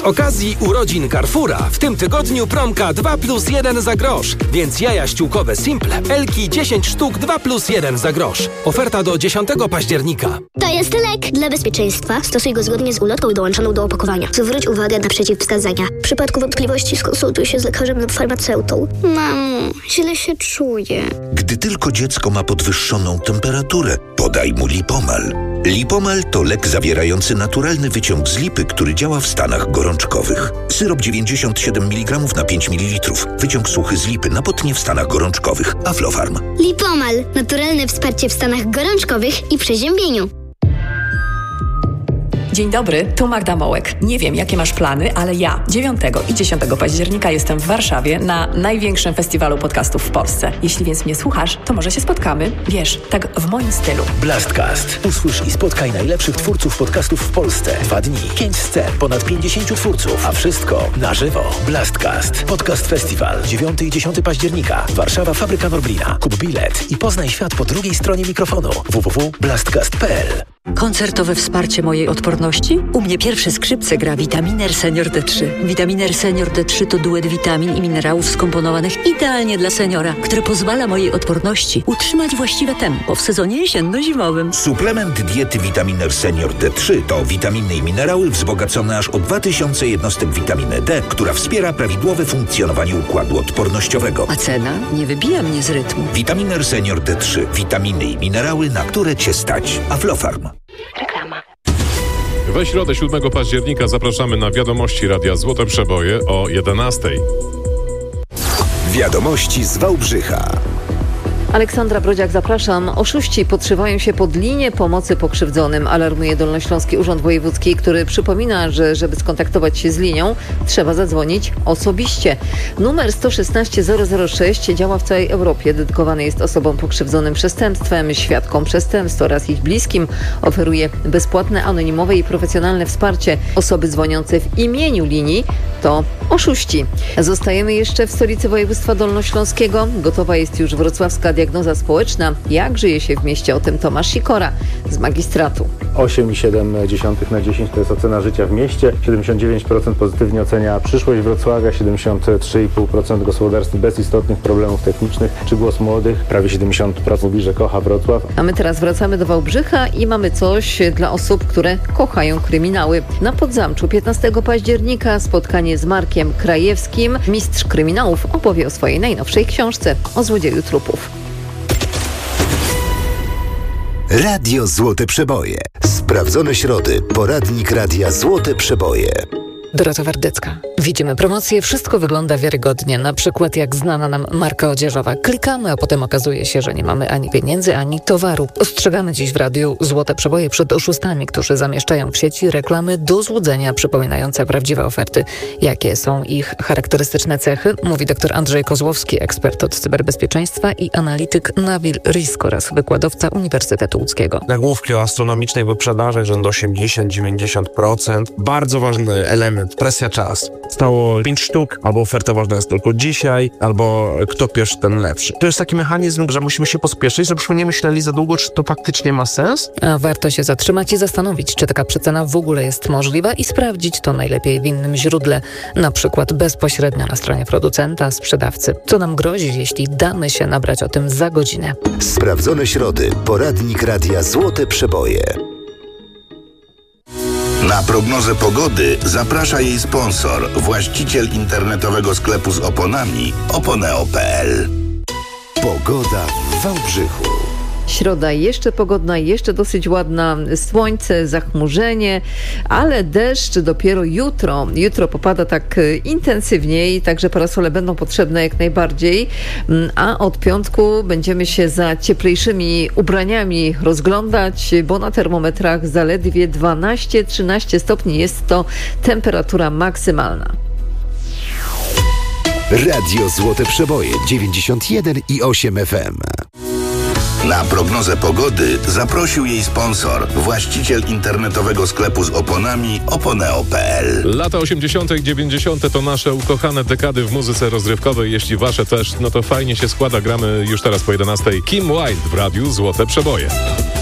okazji urodzin Carrefoura w tym tygodniu promka 2+1 za grosz, więc jaja ściółkowe Simple Elki 10 sztuk 2+1 za grosz. Oferta do 10 października. To jest lek. Dla bezpieczeństwa stosuj go zgodnie z ulotką dołączoną do opakowania. Zwróć uwagę na przeciwwskazania. W przypadku wątpliwości skonsultuj się z lekarzem lub farmaceutą. Mamo, źle się czuję. Gdy tylko dziecko ma podwyższoną temperaturę, podaj mu Lipomal. Lipomal to lek zawierający naturalny wyciąg z lipy, który działa w stanach gorączkowych. Syrop 97 mg na 5 ml. Wyciąg suchy z lipy na potnie w stanach gorączkowych. Aflofarm. Lipomal. Naturalne wsparcie w stanach gorączkowych i przeziębieniu. Dzień dobry, tu Magda Mołek. Nie wiem, jakie masz plany, ale ja 9 i 10 października jestem w Warszawie na największym festiwalu podcastów w Polsce. Jeśli więc mnie słuchasz, to może się spotkamy. Wiesz, tak w moim stylu. Blastcast. Usłysz i spotkaj najlepszych twórców podcastów w Polsce. 2 dni, 5 scen, ponad 50 twórców, a wszystko na żywo. Blastcast. Podcast Festiwal. 9 i 10 października. Warszawa, Fabryka Norblina. Kup bilet i poznaj świat po drugiej stronie mikrofonu. www.blastcast.pl. Koncertowe wsparcie mojej odporności? U mnie pierwsze skrzypce gra Vitaminer Senior D3. Vitaminer Senior D3 to duet witamin i minerałów skomponowanych idealnie dla seniora, który pozwala mojej odporności utrzymać właściwe tempo w sezonie jesienno-zimowym. Suplement diety Vitaminer Senior D3 to witaminy i minerały wzbogacone aż o 2000 jednostek witaminy D, która wspiera prawidłowe funkcjonowanie układu odpornościowego. A cena nie wybija mnie z rytmu. Vitaminer Senior D3. Witaminy i minerały, na które Cię stać. Aflofarm. Reklama. We środę 7 października zapraszamy na Wiadomości Radia Złote Przeboje o 11:00. Wiadomości z Wałbrzycha. Aleksandra Brodziak, zapraszam. Oszuści podszywają się pod linię pomocy pokrzywdzonym, alarmuje Dolnośląski Urząd Wojewódzki, który przypomina, że żeby skontaktować się z linią, trzeba zadzwonić osobiście. Numer 116 006 działa w całej Europie. Dedykowany jest osobom pokrzywdzonym przestępstwem, świadkom przestępstw oraz ich bliskim. Oferuje bezpłatne, anonimowe i profesjonalne wsparcie. Osoby dzwoniące w imieniu linii to oszuści. Zostajemy jeszcze w stolicy województwa dolnośląskiego. Gotowa jest już wrocławska diagnoza społeczna. Jak żyje się w mieście? O tym Tomasz Sikora z magistratu. 8,7 na 10 to jest ocena życia w mieście. 79% pozytywnie ocenia przyszłość Wrocławia, 73,5% gospodarstw bez istotnych problemów technicznych czy głos młodych. Prawie 70% mówi, że kocha Wrocław. A my teraz wracamy do Wałbrzycha i mamy coś dla osób, które kochają kryminały. Na Podzamczu 15 października spotkanie z Markiem Krajewskim. Mistrz kryminałów opowie o swojej najnowszej książce o złodzieju trupów. Radio Złote Przeboje. Sprawdzone środy. Poradnik Radia Złote Przeboje. Dorota Wardecka. Widzimy promocję, wszystko wygląda wiarygodnie. Na przykład jak znana nam marka odzieżowa. Klikamy, a potem okazuje się, że nie mamy ani pieniędzy, ani towaru. Ostrzegamy dziś w radiu Złote Przeboje przed oszustami, którzy zamieszczają w sieci reklamy do złudzenia przypominające prawdziwe oferty. Jakie są ich charakterystyczne cechy? Mówi dr Andrzej Kozłowski, ekspert od cyberbezpieczeństwa i analityk Nabil Risk oraz wykładowca Uniwersytetu Łódzkiego. Nagłówki o astronomicznej wyprzedaży rzędu 80-90%. Bardzo ważny element. Presja czas. Stało 5 sztuk, albo oferta ważna jest tylko dzisiaj, albo kto pierwszy, ten lepszy. To jest taki mechanizm, że musimy się pospieszyć, żebyśmy nie myśleli za długo, czy to faktycznie ma sens. A warto się zatrzymać i zastanowić, czy taka przecena w ogóle jest możliwa i sprawdzić to najlepiej w innym źródle, na przykład bezpośrednio na stronie producenta, sprzedawcy. Co nam grozi, jeśli damy się nabrać o tym za godzinę? Sprawdzone środy. Poradnik Radia Złote Przeboje. Na prognozę pogody zaprasza jej sponsor, właściciel internetowego sklepu z oponami oponeo.pl. Pogoda w Wałbrzychu. Środa jeszcze pogodna, jeszcze dosyć ładna, słońce, zachmurzenie, ale deszcz dopiero jutro. Jutro popada tak intensywniej, także parasole będą potrzebne jak najbardziej, a od piątku będziemy się za cieplejszymi ubraniami rozglądać, bo na termometrach zaledwie 12-13 stopni jest to temperatura maksymalna. Radio Złote Przeboje 91,8 FM. Na prognozę pogody zaprosił jej sponsor, właściciel internetowego sklepu z oponami oponeo.pl. Lata 80. i 90. to nasze ukochane dekady w muzyce rozrywkowej. Jeśli wasze też, no to fajnie się składa. Gramy już teraz po 11:00. Kim Wilde w radiu Złote Przeboje.